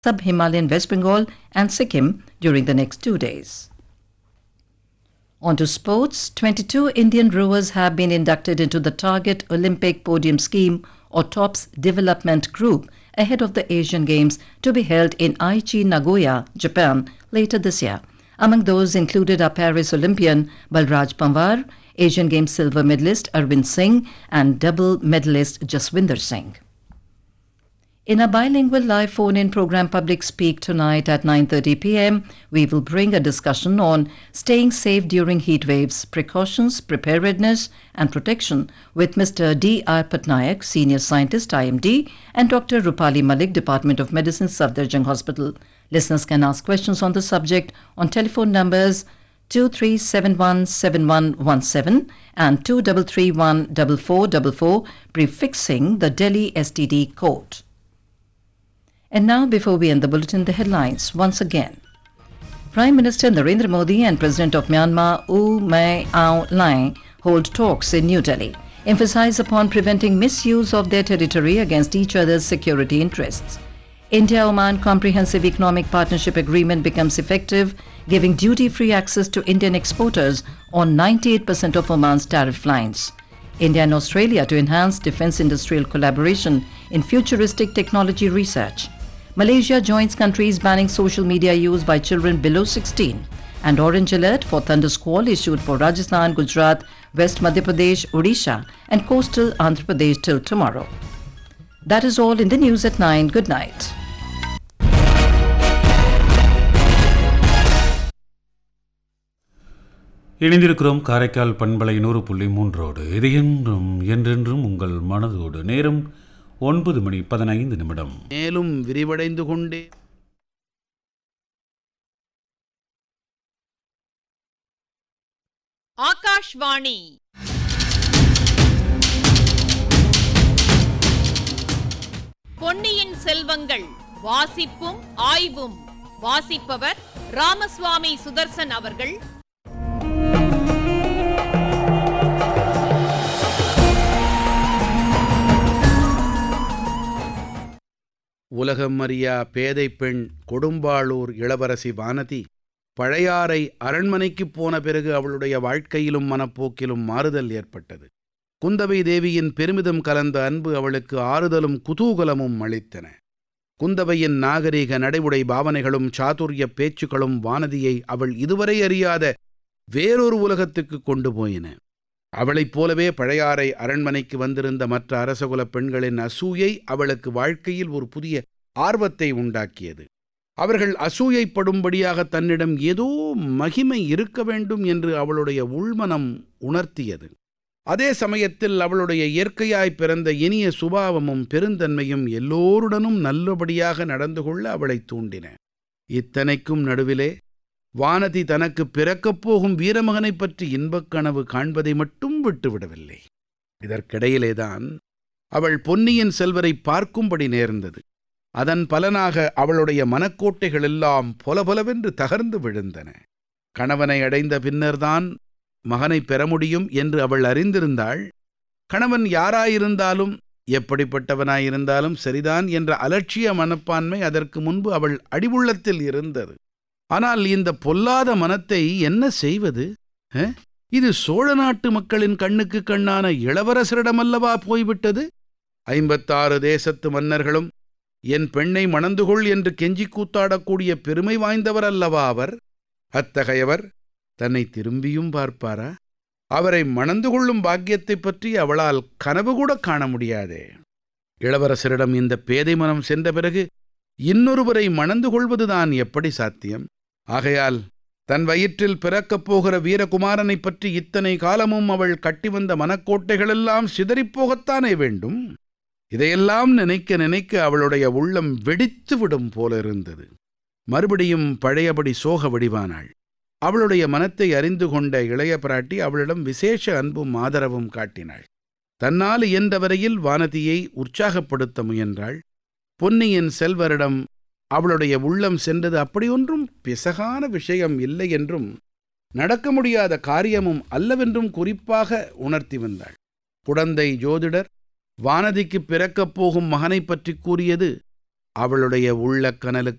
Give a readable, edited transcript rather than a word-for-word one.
Sub-Himalayan West Bengal and Sikkim during the next 2 days. On to sports, 22 Indian rowers have been inducted into the Target Olympic Podium Scheme or TOPS development group ahead of the Asian Games to be held in Aichi, Nagoya, Japan later this year. Among those included are Paris Olympian Balraj Panwar, Asian Games silver medalist Arvind Singh and double medalist Jaswinder Singh. In a bilingual live phone-in program Public Speak tonight at 9:30 p.m., we will bring a discussion on staying safe during heat waves, precautions, preparedness and protection with Mr. D.R. Patnaik, Senior Scientist, IMD, and Dr. Rupali Malik, Department of Medicine, Safdarjung Hospital. Listeners can ask questions on the subject on telephone numbers 23717117 and 23314444, prefixing the Delhi STD code. And now, before we end the bulletin, the headlines once again. Prime Minister Narendra Modi and President of Myanmar U Main Aung Hlaing hold talks in New Delhi, emphasize upon preventing misuse of their territory against each other's security interests. India-Oman Comprehensive Economic Partnership Agreement becomes effective, giving duty-free access to Indian exporters on 98% of Oman's tariff lines. India and Australia to enhance defence industrial collaboration in futuristic technology research. Malaysia joins countries banning social media use by children below 16. And orange alert for thunder squall issued for Rajasthan, Gujarat, West Madhya Pradesh, Odisha and coastal Andhra Pradesh till tomorrow. That is all in the news at 9. Good night. இணைந்திருக்கிறோம் காரைக்கால் பண்பலை 100.3 இது என்றென்றும் உங்கள் மனதோடு. நேரம் 9:15. மேலும் விரிவடைந்து கொண்டே ஆகாஷ்வாணி பொன்னியின் செல்வங்கள் வாசிப்பும் ஆய்வும். வாசிப்பவர் ராமசுவாமி சுதர்சன் அவர்கள். உலகம் அறியா பேதை பெண் கொடும்பாளூர் இளவரசி வானதி பழையாறை அரண்மனைக்குப் போன பிறகு அவளுடைய வாழ்க்கையிலும் மனப்போக்கிலும் மாறுதல் ஏற்பட்டது. குந்தவை தேவியின் பெருமிதம் கலந்த அன்பு அவளுக்கு ஆறுதலும் குதூகலமும் அளித்தன. குந்தவையின் நாகரீக நடைமுறை பாவனைகளும் சாதுரிய பேச்சுக்களும் வானதியை அவள் இதுவரை அறியாத வேறொரு உலகத்துக்கு கொண்டு போயின. அவளைப் போலவே பழையாறை அரண்மனைக்கு வந்திருந்த மற்ற அரசகுலப் பெண்களின் அசூயை அவளுக்கு வாழ்க்கையில் ஒரு புதிய ஆர்வத்தை உண்டாக்கியது. அவர்கள் அசூயைப்படும்படியாக தன்னிடம் ஏதோ மகிமை இருக்க வேண்டும் என்று அவளுடைய உள்மனம் உணர்த்தியது. அதே சமயத்தில் அவளுடைய இயற்கையாய் பிறந்த இனிய சுபாவமும் பெருந்தன்மையும் எல்லோருடனும் நல்லபடியாக நடந்து கொள்ள அவளை தூண்டின. இத்தனைக்கும் நடுவிலே வானதி தனக்கு பிறக்கப் போகும் வீரமகனைப் பற்றி இன்பக் கனவு காண்பதை மட்டும் விட்டுவிடவில்லை. இதற்கிடையிலேதான் அவள் பொன்னியின் செல்வரை பார்க்கும்படி நேர்ந்தது. அதன் பலனாக அவளுடைய மனக்கோட்டைகள் எல்லாம் பொலபொலவென்று தகர்ந்து விழுந்தன. கணவனை அடைந்த பின்னர்தான் மகனை பெற முடியும் என்று அவள் அறிந்திருந்தாள். கணவன் யாராயிருந்தாலும் எப்படிப்பட்டவனாயிருந்தாலும் சரிதான் என்ற அலட்சிய மனப்பான்மை அதற்கு முன்பு அவள் அடிவுள்ளத்தில் இருந்தது. ஆனால் இந்த பொல்லாத மனத்தை என்ன செய்வது? இது சோழ நாட்டு மக்களின் கண்ணுக்கு கண்ணான இளவரசரிடமல்லவா போய்விட்டது? 56 தேசத்து மன்னர்களும் என் பெண்ணை மணந்துகொள் என்று கெஞ்சி கூத்தாடக்கூடிய பெருமை வாய்ந்தவர் அல்லவா அவர்? அத்தகையவர் தன்னை திரும்பியும் பார்ப்பாரா? அவரை மணந்து கொள்ளும் பாக்கியத்தைப் பற்றி அவளால் கனவு கூட காண முடியாதே. இளவரசரிடம் இந்த பேதை மனம் சென்ற பிறகு இன்னொருவரை மணந்து கொள்வதுதான் எப்படி சாத்தியம்? ஆகையால் தன் வயிற்றில் பிறக்கப் போகிற வீரகுமாரனை பற்றி இத்தனை காலமும் அவள் கட்டி வந்த மனக்கோட்டைகளெல்லாம் சிதறிப்போகத்தானே வேண்டும். இதையெல்லாம் நினைக்க நினைக்க அவளுடைய உள்ளம் வெடித்துவிடும் போலிருந்தது. மறுபடியும் பழையபடி சோக வடிவானாள். அவளுடைய மனத்தை அறிந்து கொண்ட இளைய பிராட்டி அவளிடம் விசேஷ அன்பும் ஆதரவும் காட்டினாள். தன்னால் இயன்றவரையில் வானதியை உற்சாகப்படுத்த முயன்றாள். பொன்னியின் செல்வரிடம் அவளுடைய உள்ளம் சென்றது அப்படியொன்றும் பிசகான விஷயம் இல்லை என்றும் நடக்க முடியாத காரியமும் அல்லவென்றும் குறிப்பாக உணர்த்தி வந்தாள். குடந்தை ஜோதிடர் வானதிக்கு பிறக்கப் போகும் மகனை பற்றி கூறியது அவளுடைய உள்ளக்கனலுக்கு